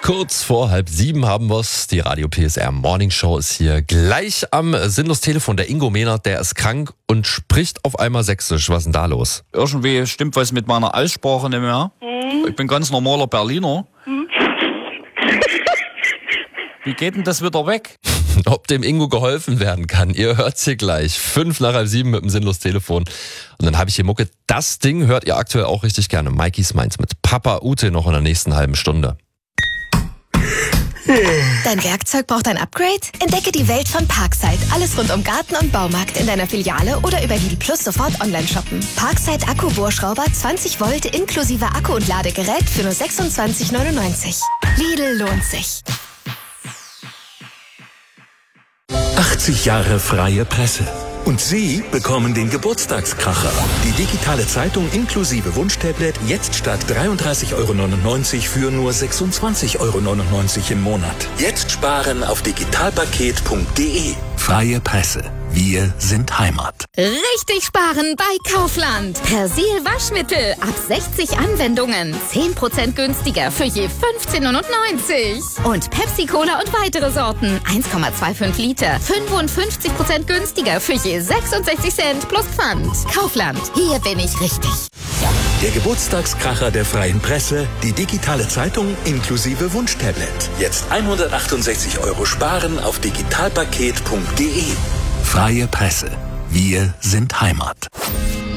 Kurz vor 6:30 haben wir's. Die Radio PSR Morning Show ist hier gleich am sinnlos Telefon. Der Ingo Mehnert, der ist krank und spricht auf einmal Sächsisch. Was ist denn da los? Irgendwie stimmt was mit meiner Aussprache nicht mehr. Ich bin ganz normaler Berliner. Wie geht denn das wieder weg? Ob dem Ingo geholfen werden kann, ihr hört's hier gleich. 6:55 mit dem sinnlos Telefon. Und dann habe ich hier Mucke. Das Ding hört ihr aktuell auch richtig gerne. Mikey's Minds mit Papa Ute noch in der nächsten halben Stunde. Dein Werkzeug braucht ein Upgrade? Entdecke die Welt von Parkside. Alles rund um Garten und Baumarkt in deiner Filiale oder über Lidl Plus sofort online shoppen. Parkside Akku-Bohrschrauber 20 Volt inklusive Akku und Ladegerät für nur 26,99. Lidl lohnt sich. 80 Jahre freie Presse. Und Sie bekommen den Geburtstagskracher. Die digitale Zeitung inklusive Wunschtablet jetzt statt 33,99 € für nur 26,99 € im Monat. Jetzt sparen auf digitalpaket.de. Freie Presse. Wir sind Heimat. Richtig sparen bei Kaufland. Persil Waschmittel ab 60 Anwendungen. 10% günstiger für je 15,99 €. Und Pepsi Cola und weitere Sorten. 1,25 Liter. 55% günstiger für je 66 Cent plus Pfand. Kaufland. Hier bin ich richtig. Der Geburtstagskracher der freien Presse, die digitale Zeitung inklusive Wunschtablet. Jetzt 168 € sparen auf digitalpaket.de. Freie Presse. Wir sind Heimat.